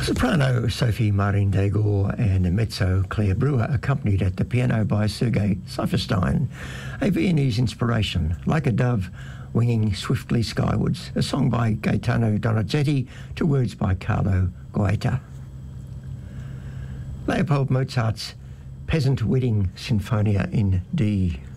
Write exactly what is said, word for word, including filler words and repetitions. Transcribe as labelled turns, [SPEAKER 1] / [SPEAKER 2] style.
[SPEAKER 1] Soprano Sophie Marin Degor and the mezzo Claire Brewer, accompanied at the piano by Sergei Seiferstein. A Viennese inspiration, Like a Dove Winging Swiftly Skywards, a song by Gaetano Donizetti to words by Carlo Goeta. Leopold Mozart's Peasant Wedding Sinfonia in D.